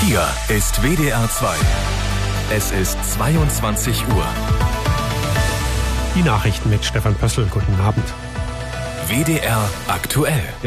Hier ist WDR 2. Es ist 22 Uhr. Die Nachrichten mit Stefan Pössl. Guten Abend. WDR aktuell.